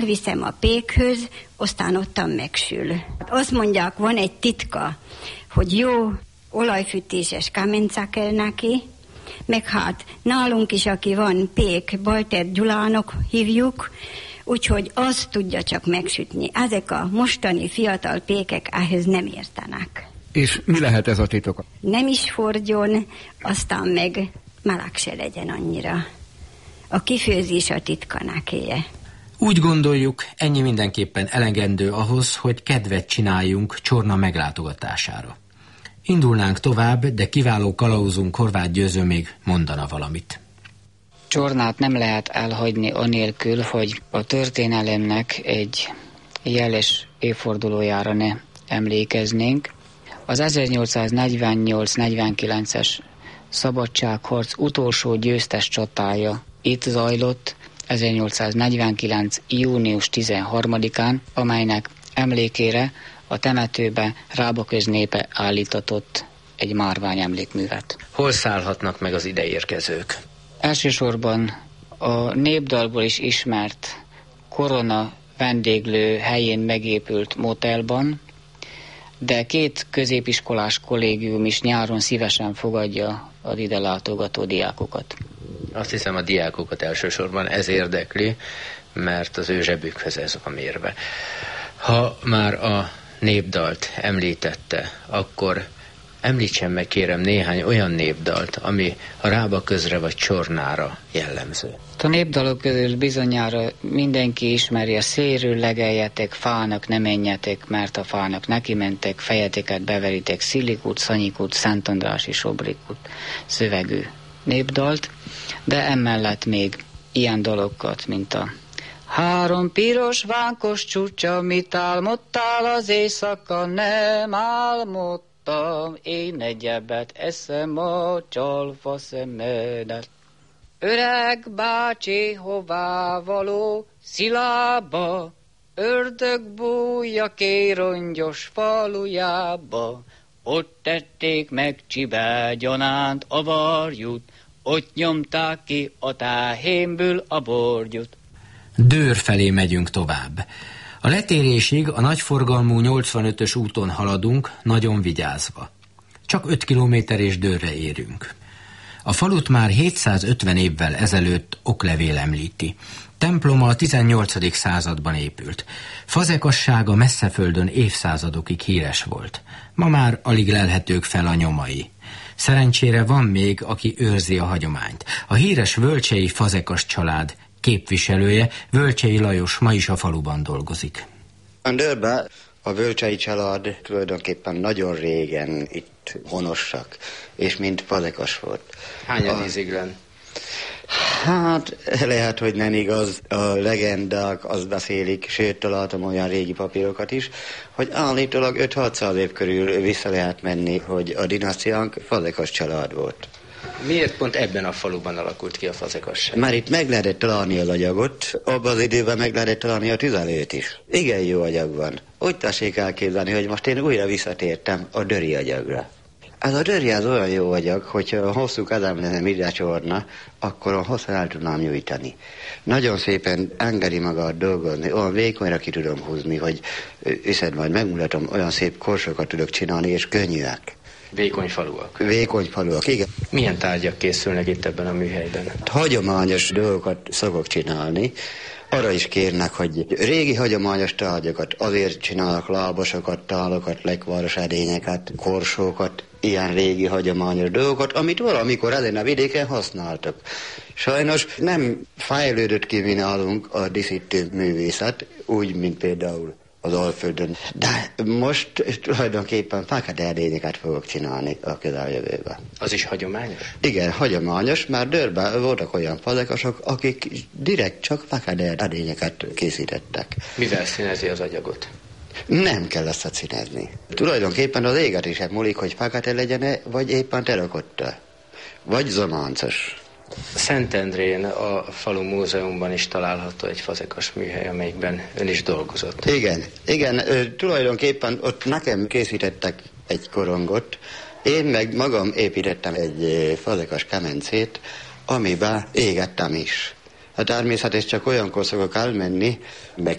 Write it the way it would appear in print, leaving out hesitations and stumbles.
Viszem a pékhöz, aztán ottan megsül. Azt mondják, van egy titka, hogy jó olajfűtéses kamenca kell neki, meg hát nálunk is, aki van pék, Balter Gyulának hívjuk, úgyhogy azt tudja csak megsütni. Ezek a mostani fiatal pékek ehhez nem értenek. És mi lehet ez a titok? Nem is fordjon, aztán meg meleg se legyen annyira. A kifőzés a titka nekéje. Úgy gondoljuk, ennyi mindenképpen elegendő ahhoz, hogy kedvet csináljunk Csorna meglátogatására. Indulnánk tovább, de kiváló kalauzunk Horváth Győző még mondana valamit. Csornát nem lehet elhagyni anélkül, hogy a történelemnek egy jeles évfordulójára ne emlékeznénk. Az 1848-49-es szabadságharc utolsó győztes csatája itt zajlott 1849. június 13-án, amelynek emlékére a temetőbe Rába köznépe állítatott egy márványemlékművet. Hol szállhatnak meg az ideérkezők? Elsősorban a népdalból is ismert Korona vendéglő helyén megépült motelban, de 2 középiskolás kollégium is nyáron szívesen fogadja az ide látogató diákokat. Azt hiszem, a diákokat elsősorban ez érdekli, mert az ő zsebükhöz ez van mérve. Ha már a népdalt említette, akkor említsen meg kérem néhány olyan népdalt, ami a Rába közre vagy Csornára jellemző. A népdalok közül bizonyára mindenki ismeri a szélről legeljetek, fának ne menjetek, mert a fának neki mentek, fejeteket beveritek, Szilikút, Szanyikút, Szent Andrási, Sobrikút szövegű népdalt, de emellett még ilyen dalokat, mint a 3 piros vánkos csúcsa, mit álmodtál az éjszaka, nem álmodtam, én egyebet eszem a csalfa szemedet. Öreg bácsi, hová való, Szilába, ördög bújja kérongyos falujába, ott tették meg Csibegyanánt a varjút, ott nyomták ki a táhémből a borgyút. Dőr felé megyünk tovább. A letérésig a nagyforgalmú 85-ös úton haladunk, nagyon vigyázva. Csak 5 kilométer és Dőrre érünk. A falut már 750 évvel ezelőtt oklevél említi. Temploma a 18. században épült. Fazekassága Messzeföldön évszázadokig híres volt. Ma már alig lelhetők fel a nyomai. Szerencsére van még, aki őrzi a hagyományt. A híres völcsei fazekas család képviselője, Völcsei Lajos ma is a faluban dolgozik. A Dőrben a Völcsei család tulajdonképpen nagyon régen itt honosak, és mind fazekas volt. Hányan íziglen? Hát lehet, hogy nem igaz. A legendák azt beszélik, sőt találtam olyan régi papírokat is, hogy állítólag 5-600 év körül vissza lehet menni, hogy a dinasztiánk fazekas család volt. Miért pont ebben a faluban alakult ki a fazekasság? Már itt meg lehetett találni az agyagot, abban az időben meg lehetett találni a tüzelőt is. Igen jó agyag van. Úgy tessék elképzelni, hogy most én újra visszatértem a döri agyagra. Ez a döri az olyan jó agyag, hogyha hosszú kezem lenne ide Csorna, akkor hosszan el tudnám nyújtani. Nagyon szépen engedi magát dolgozni, olyan vékonyra ki tudom húzni, hogy viszont majd megmutatom, olyan szép korsokat tudok csinálni, és könnyűek. Vékony faluak. Vékony faluak, igen. Milyen tárgyak készülnek itt ebben a műhelyben? Hagyományos dolgokat szokok csinálni. Arra is kérnek, hogy régi hagyományos tárgyakat, azért csinálnak lábasokat, tálokat, lekváros edényeket, korsókat, ilyen régi hagyományos dolgokat, amit valamikor ezen a vidéken használtak. Sajnos nem fejlődött ki mi nálunk a díszítő művészet, úgy, mint például az Alföldön. De most tulajdonképpen fekete edényeket fogok csinálni a közeljövőben. Az is hagyományos? Igen, hagyományos, mert Dőrben voltak olyan fazekasok, akik direkt csak fekete edényeket készítettek. Mivel színezi az agyagot? Nem kell azt színezni. Tulajdonképpen az éget is múlik, hogy fekete legyen, vagy éppen terakotta, vagy zománcos. Szentendrén a falu múzeumban is található egy fazekas műhely, amelyikben ön is dolgozott. Igen, tulajdonképpen ott nekem készítettek egy korongot, én meg magam építettem egy fazekas kemencét, amiben égettem is. A természetes csak olyankor szokok elmenni, meg